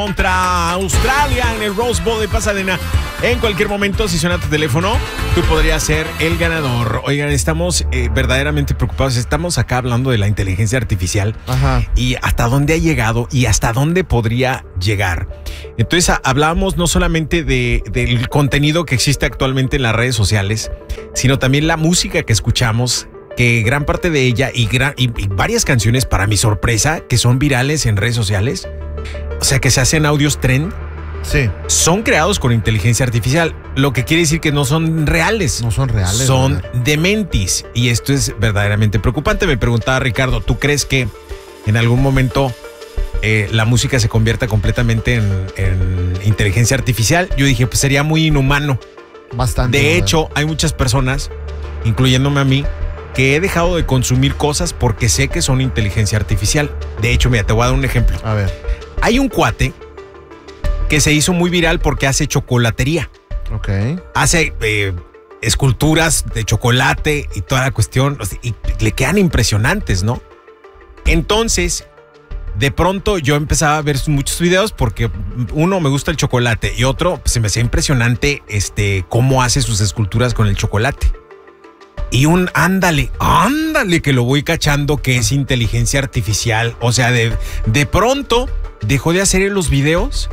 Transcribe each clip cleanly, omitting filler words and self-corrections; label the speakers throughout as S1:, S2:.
S1: contra Australia en el Rose Bowl de Pasadena. En cualquier momento, si suena tu teléfono, tú podrías ser el ganador. Oigan, estamos verdaderamente preocupados. Estamos acá hablando de la inteligencia artificial.
S2: Ajá.
S1: Y hasta dónde ha llegado y hasta dónde podría llegar. Entonces, hablábamos no solamente del contenido que existe actualmente en las redes sociales, sino también la música que escuchamos, que gran parte de ella y varias canciones, para mi sorpresa, que son virales en redes sociales, o sea, que se hacen audios trend,
S2: Sí.
S1: son creados con inteligencia artificial, lo que quiere decir que no son reales.
S2: No son reales.
S1: Son
S2: ¿verdad?
S1: dementis. Y esto es verdaderamente preocupante. Me preguntaba Ricardo, ¿tú crees que en algún momento la música se convierta completamente en inteligencia artificial? Yo dije, pues sería muy inhumano.
S2: Bastante.
S1: De
S2: ¿verdad?
S1: hecho, hay muchas personas, incluyéndome a mí, que he dejado de consumir cosas porque sé que son inteligencia artificial. De hecho, mira, te voy a dar un ejemplo.
S2: A ver.
S1: Hay un cuate que se hizo muy viral porque hace chocolatería.
S2: Ok.
S1: Hace esculturas de chocolate y toda la cuestión, y le quedan impresionantes, ¿no? Entonces, de pronto yo empezaba a ver muchos videos porque uno, me gusta el chocolate, y otro, pues, se me hacía impresionante cómo hace sus esculturas con el chocolate. Y ándale, que lo voy cachando que es inteligencia artificial. O sea, de pronto dejó de hacer los videos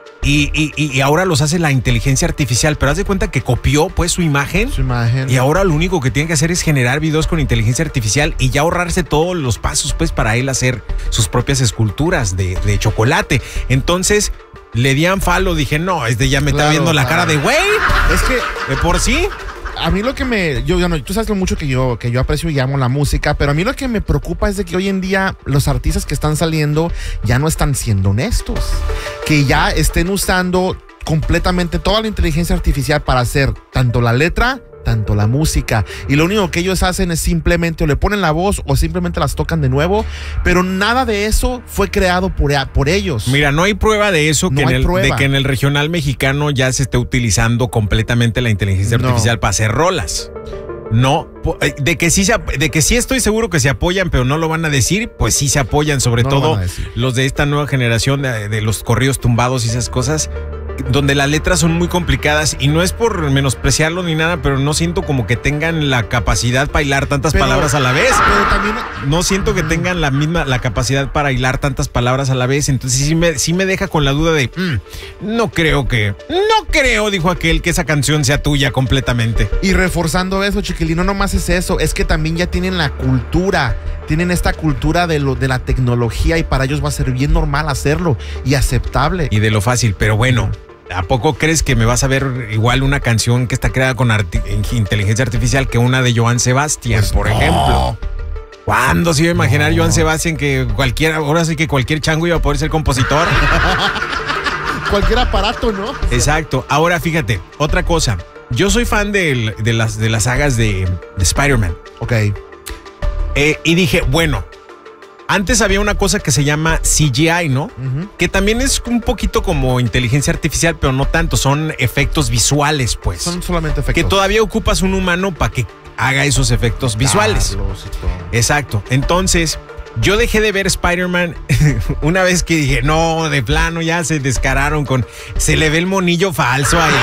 S1: y ahora los hace la inteligencia artificial. Pero haz de cuenta que copió pues su imagen. Y ahora lo único que tiene que hacer es generar videos con inteligencia artificial y ya ahorrarse todos los pasos pues para él hacer sus propias esculturas de chocolate. Entonces le di unfollow, dije, no, ya me está viendo la cara de güey.
S2: Es que
S1: de por sí.
S2: a mí lo que tú sabes lo mucho que yo aprecio y amo la música, pero a mí lo que me preocupa es de que hoy en día los artistas que están saliendo ya no están siendo honestos, que ya estén usando completamente toda la inteligencia artificial para hacer tanto la letra, tanto la música, y lo único que ellos hacen es simplemente o le ponen la voz o simplemente las tocan de nuevo, pero nada de eso fue creado por ellos.
S1: Mira, no hay prueba de eso,
S2: No hay prueba.
S1: de que en el regional mexicano ya se esté utilizando completamente la inteligencia artificial para hacer rolas. No, de que sí estoy seguro que se apoyan, pero no lo van a decir, pues sí se apoyan, sobre todo los de esta nueva generación de los corridos tumbados y esas cosas, donde las letras son muy complicadas, y no es por menospreciarlo ni nada, pero no siento como que tengan la capacidad para hilar tantas palabras a la vez.
S2: Pero también
S1: no siento que tengan la capacidad para hilar tantas palabras a la vez. Entonces sí me deja con la duda de no creo, dijo aquel, que esa canción sea tuya completamente.
S2: Y reforzando eso, Chiquilino, no nomás es eso, es que también ya tienen la cultura, tienen esta cultura de la tecnología, y para ellos va a ser bien normal hacerlo y aceptable.
S1: Y de lo fácil, pero bueno, ¿a poco crees que me vas a ver igual una canción que está creada con inteligencia artificial que una de Joan Sebastián,
S2: Pues
S1: por ejemplo? ¿Cuándo se iba a imaginar Joan Sebastián que ahora sí que cualquier chango iba a poder ser compositor?
S2: Cualquier aparato, ¿no?
S1: Exacto. Ahora fíjate, otra cosa. Yo soy fan de las sagas de Spider-Man.
S2: Ok.
S1: Y dije, bueno, antes había una cosa que se llama CGI, ¿no? Que también es un poquito como inteligencia artificial, pero no tanto. Son efectos visuales, pues.
S2: Son solamente efectos.
S1: Que todavía ocupas un humano para que haga esos efectos visuales. Exacto. Entonces, yo dejé de ver Spider-Man una vez que dije, no, de plano ya se descararon se le ve el monillo falso ahí.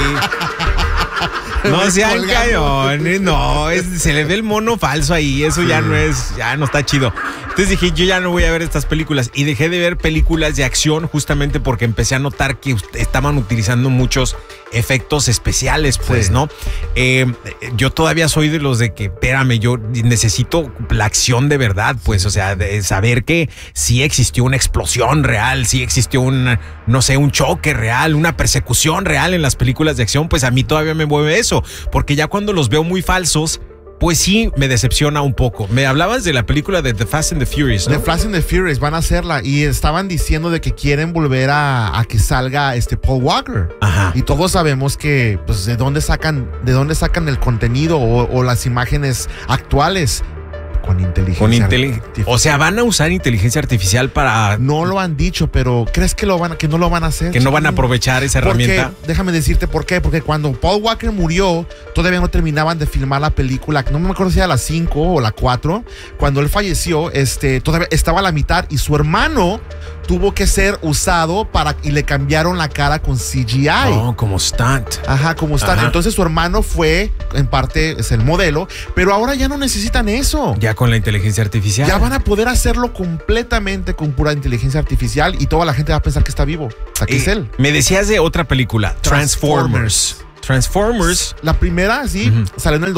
S1: No sean cañones, no, se le ve el mono falso ahí, eso ya no está chido. Entonces dije, yo ya no voy a ver estas películas, y dejé de ver películas de acción justamente porque empecé a notar que estaban utilizando muchos efectos especiales, pues, ¿no? Yo todavía soy de los de que, espérame, yo necesito la acción de verdad, pues, o sea, de saber que sí existió una explosión real, sí existió un choque real, una persecución real en las películas de acción. Pues a mí todavía me mueve eso, porque ya cuando los veo muy falsos, pues sí me decepciona un poco. Me hablabas de la película de The Fast and the Furious, ¿no?
S2: The Fast and the Furious van a hacerla, y estaban diciendo de que quieren volver a que salga Paul Walker.
S1: Ajá.
S2: Y todos sabemos que pues de dónde sacan el contenido o las imágenes actuales. Con inteligencia artificial.
S1: O sea, ¿van a usar inteligencia artificial para...?
S2: No lo han dicho, pero ¿crees que no lo van a hacer?
S1: ¿Que no van a aprovechar esa herramienta?
S2: Déjame decirte por qué. Porque cuando Paul Walker murió, todavía no terminaban de filmar la película. No me acuerdo si era la 5 o la 4. Cuando él falleció, todavía estaba a la mitad, y su hermano tuvo que ser usado y le cambiaron la cara con CGI.
S1: Oh, como stunt.
S2: Ajá, como stunt.
S1: Ajá.
S2: Entonces su hermano fue, en parte, es el modelo, pero ahora ya no necesitan eso.
S1: Ya con la inteligencia artificial.
S2: Ya van a poder hacerlo completamente con pura inteligencia artificial y toda la gente va a pensar que está vivo. O sea, que es él.
S1: Me decías de otra película, Transformers.
S2: La primera, sí, salió en el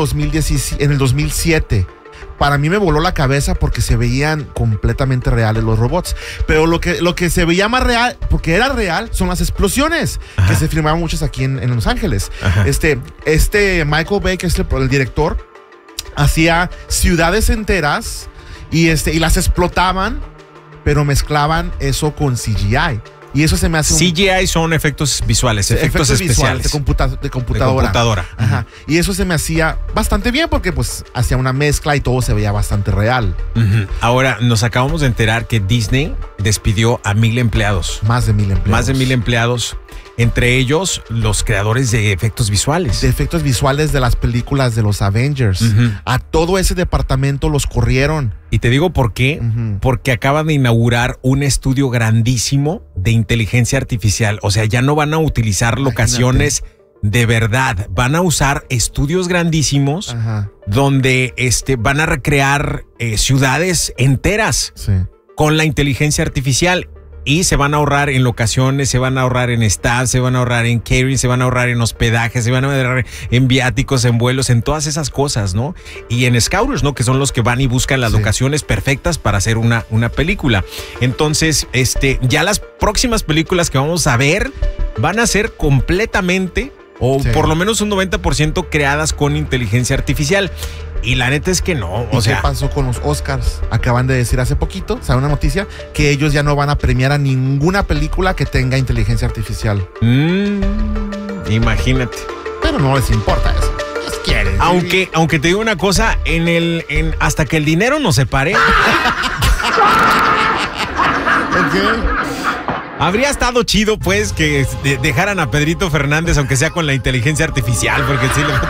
S2: 2007. Para mí me voló la cabeza porque se veían completamente reales los robots. Pero lo que se veía más real, porque era real, son las explosiones. Ajá. Que se filmaban muchas aquí en Los Ángeles. Ajá. Michael Bay, que es el director, hacía ciudades enteras y las explotaban, pero mezclaban eso con CGI. Y eso se me hace
S1: CGI son efectos visuales, efectos especiales.
S2: De computadora. Ajá. Y eso se me hacía bastante bien porque pues hacía una mezcla y todo se veía bastante real.
S1: Ahora, nos acabamos de enterar que Disney despidió a 1,000 empleados.
S2: Más de 1,000 empleados.
S1: Más de 1,000 empleados. Entre ellos, los creadores de efectos visuales.
S2: De efectos visuales de las películas de los Avengers. A todo ese departamento los corrieron.
S1: Y te digo por qué. Porque acaban de inaugurar un estudio grandísimo de inteligencia artificial. O sea, ya no van a utilizar locaciones de verdad. Van a usar estudios grandísimos. Ajá. Donde van a recrear ciudades enteras con la inteligencia artificial. Y se van a ahorrar en locaciones, se van a ahorrar en staff, se van a ahorrar en catering, se van a ahorrar en hospedaje, se van a ahorrar en viáticos, en vuelos, en todas esas cosas, ¿no? Y en scouters, ¿no? Que son los que van y buscan las locaciones perfectas para hacer una película. Entonces, ya las próximas películas que vamos a ver van a ser completamente, o por lo menos un 90% creadas con inteligencia artificial. Y la neta es que no,
S2: ¿Qué pasó con los Oscars? Acaban de decir hace poquito, ¿sabe una noticia? Que ellos ya no van a premiar a ninguna película que tenga inteligencia artificial.
S1: Imagínate.
S2: Pero no les importa eso. Les quieren.
S1: Aunque te digo una cosa, hasta que el dinero nos separe. Habría estado chido, pues, que dejaran a Pedrito Fernández, aunque sea con la inteligencia artificial, porque sí le...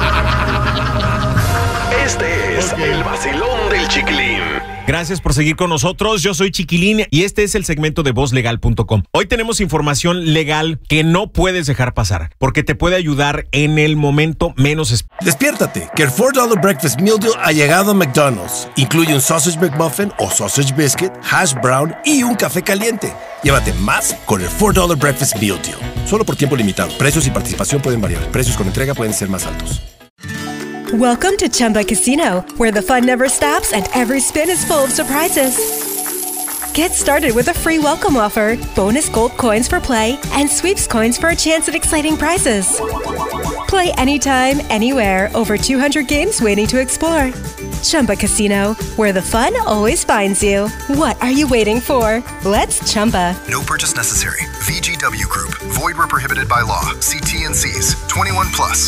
S3: Este es el vacilón del Chiquilín.
S1: Gracias por seguir con nosotros. Yo soy Chiquilín y este es el segmento de vozlegal.com. Hoy tenemos información legal que no puedes dejar pasar porque te puede ayudar en el momento menos.
S4: Despiértate, que el $4 Breakfast Meal Deal ha llegado a McDonald's. Incluye un Sausage McMuffin o Sausage Biscuit, Hash Brown y un café caliente. Llévate más con el $4 Breakfast Meal Deal. Solo por tiempo limitado. Precios y participación pueden variar. Precios con entrega pueden ser más altos.
S5: Welcome to Chumba Casino, where the fun never stops and every spin is full of surprises. Get started with a free welcome offer, bonus gold coins for play, and sweeps coins for a chance at exciting prizes. Play anytime, anywhere, over 200 games waiting to explore. Chumba Casino, where the fun always finds you. What are you waiting for? Let's Chumba.
S6: No purchase necessary. VGW Group. Void where prohibited by law. See T&Cs. 21 plus.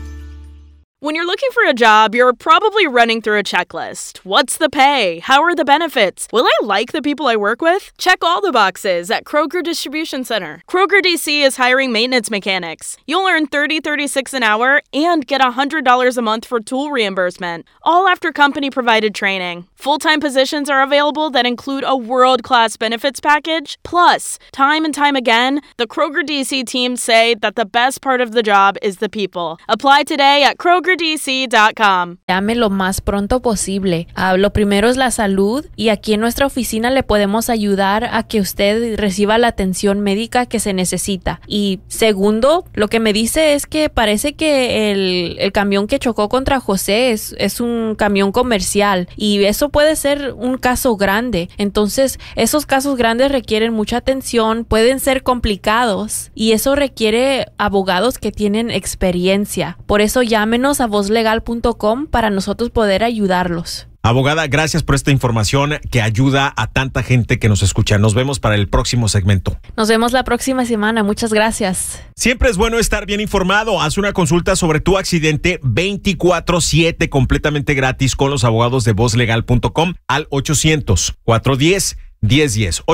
S7: When you're looking for a job, you're probably running through a checklist. What's the pay? How are the benefits? Will I like the people I work with? Check all the boxes at Kroger Distribution Center. Kroger DC is hiring maintenance mechanics. You'll earn $30.36 an hour and get $100 a month for tool reimbursement, all after company-provided training. Full-time positions are available that include a world-class benefits package. Plus, time and time again, the Kroger DC team say that the best part of the job is the people. Apply today at KrogerDC.com.
S8: Llame lo más pronto posible. Lo primero es la salud y aquí en nuestra oficina le podemos ayudar a que usted reciba la atención médica que se necesita. Y segundo, lo que me dice es que parece que el camión que chocó contra José es un camión comercial y eso puede ser un caso grande. Entonces, esos casos grandes requieren mucha atención, pueden ser complicados y eso requiere abogados que tienen experiencia. Por eso llámenos a vozlegal.com para nosotros poder ayudarlos.
S1: Abogada, gracias por esta información que ayuda a tanta gente que nos escucha. Nos vemos para el próximo segmento.
S8: Nos vemos la próxima semana. Muchas gracias.
S1: Siempre es bueno estar bien informado. Haz una consulta sobre tu accidente 24/7 completamente gratis con los abogados de vozlegal.com al 800-410-1010.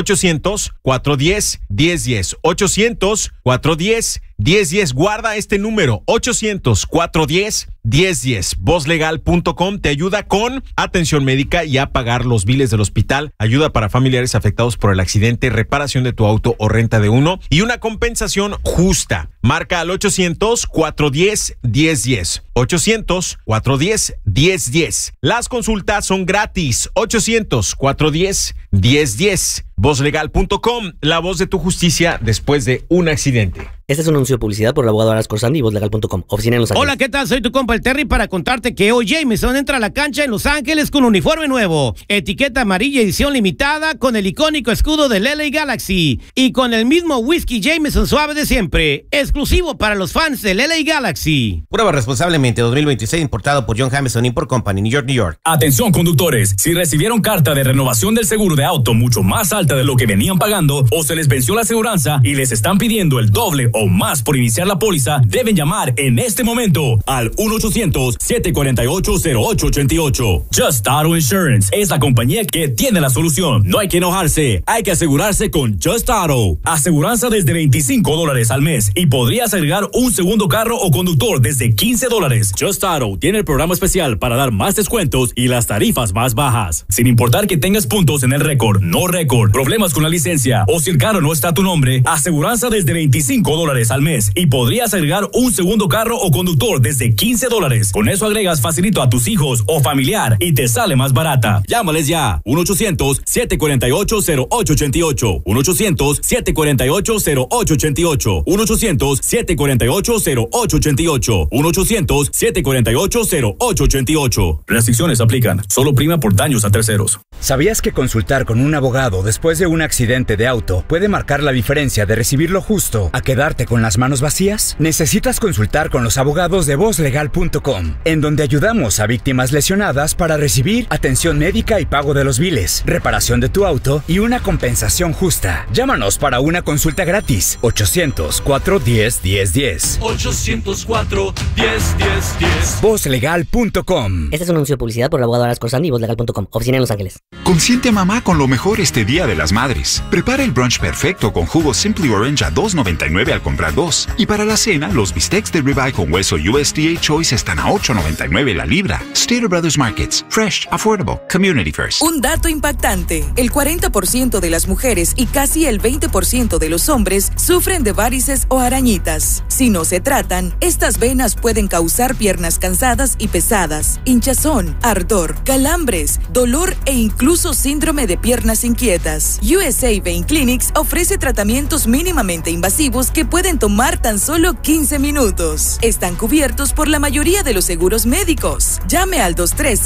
S1: 800-410-1010. 800-410-1010. Guarda este número, 800-410-1010. 1010. Vozlegal.com te ayuda con atención médica y a pagar los biles del hospital, ayuda para familiares afectados por el accidente, reparación de tu auto o renta de uno y una compensación justa. Marca al 800-410-1010. 800-410-1010. Las consultas son gratis. 800-410-1010. Vozlegal.com, la voz de tu justicia después de un accidente.
S9: Este es un anuncio de publicidad por el abogado Aras Corsandi y Vozlegal.com, oficina en Los Ángeles.
S10: Hola, ¿qué tal? Soy tu compa el Terry para contarte que hoy Jameson entra a la cancha en Los Ángeles con uniforme nuevo, etiqueta amarilla edición limitada con el icónico escudo del LA Galaxy y con el mismo whisky Jameson suave de siempre, exclusivo para los fans del LA Galaxy.
S11: Prueba responsablemente 2026, importado por John Jameson Import Company, New York, New York.
S12: Atención conductores, si recibieron carta de renovación del seguro de auto mucho más alta de lo que venían pagando o se les venció la aseguranza y les están pidiendo el doble o más por iniciar la póliza, deben llamar en este momento al 1-800-748-0888. Just Auto Insurance es la compañía que tiene la solución. No hay que enojarse, hay que asegurarse con Just Auto. Aseguranza desde $25 al mes y podrías agregar un segundo carro o conductor desde $15. Just Auto tiene el programa especial para dar más descuentos y las tarifas más bajas. Sin importar que tengas puntos en el récord, no récord, problemas con la licencia o si el carro no está a tu nombre, aseguranza desde $25 al mes y podrías agregar un segundo carro o conductor desde $15. Con eso agregas facilito a tus hijos o familiar y te sale más barata. Llámales ya. 1-800-748-0888. 1-800-748-0888. 1-800-748-0888. 1-800-748-0888. Restricciones aplican. Solo prima por daños a terceros.
S13: ¿Sabías que consultar con un abogado después de un accidente de auto puede marcar la diferencia de recibir lo justo a quedarte con las manos vacías? Necesitas consultar con los abogados de Vozlegal.com, en donde ayudamos a víctimas lesionadas para recibir atención médica y pago de los biles, reparación de tu auto y una compensación justa. Llámanos para una consulta gratis. 800-410-1010.
S12: 800-410-1010.
S13: Vozlegal.com.
S9: Este es un anuncio de publicidad por el abogado Aras Corsandi y Vozlegal.com, oficina en Los Ángeles.
S14: Consiente a mamá con lo mejor este Día de las Madres. Prepara el brunch perfecto con jugo Simply Orange a $2.99 al comprar 2. Y para la cena, los bistecs de ribeye con hueso USDA Choice están a $8.99 la libra. Stater Brothers Markets. Fresh, affordable, community first.
S15: Un dato impactante. El 40% de las mujeres y casi el 20% de los hombres sufren de varices o arañitas. Si no se tratan, estas venas pueden causar piernas cansadas y pesadas, hinchazón, ardor, calambres, dolor e incluso síndrome de piernas inquietas. USA Vein Clinics ofrece tratamientos mínimamente invasivos que pueden tomar tan solo 15 minutos. Están cubiertos por la mayoría de los seguros médicos. Llame al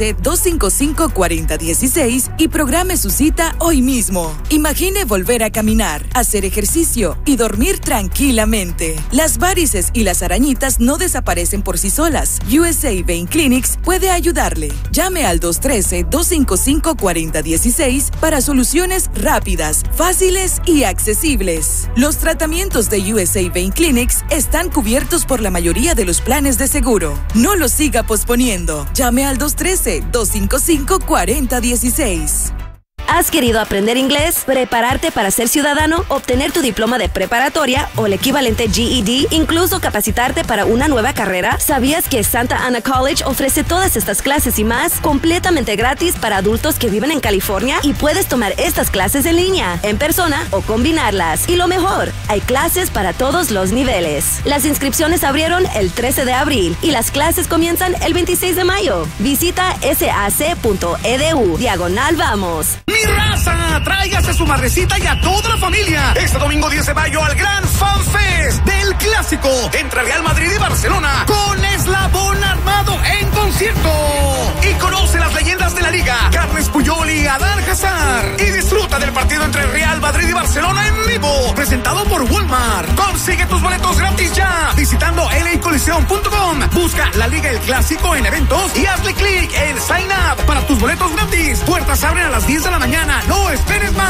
S15: 213-255-4016 y programe su cita hoy mismo. Imagine volver a caminar, hacer ejercicio y dormir tranquilamente. Las varices y las arañitas no desaparecen por sí solas. USA Vein Clinics puede ayudarle. Llame al 213-255-4016 para soluciones rápidas, fáciles y accesibles. Los tratamientos de USA Vein Clinics están cubiertos por la mayoría de los planes de seguro. No lo siga posponiendo. Llame al 213-255-4016.
S16: ¿Has querido aprender inglés, prepararte para ser ciudadano, obtener tu diploma de preparatoria o el equivalente GED, incluso capacitarte para una nueva carrera? ¿Sabías que Santa Ana College ofrece todas estas clases y más completamente gratis para adultos que viven en California? Y puedes tomar estas clases en línea, en persona o combinarlas. Y lo mejor, hay clases para todos los niveles. Las inscripciones abrieron el 13 de abril y las clases comienzan el 26 de mayo. Visita sac.edu/vamos.
S17: ¡Mi raza! Tráigase su madrecita y a toda la familia. Este domingo 10 de mayo al Gran Fan Fest del Clásico entre Real Madrid y Barcelona con Eslabón Armado en concierto. Y conoce las leyendas de la liga, Carles Puyol y Adán Hazard. Y disfruta del partido entre Real Madrid y Barcelona en vivo, presentado por Walmart. Consigue tus boletos gratis ya visitando lacoliseum.com. Busca la Liga El Clásico en eventos y hazle clic en Sign Up para tus boletos gratis. Puertas abren a las 10 de la mañana. No esperes más.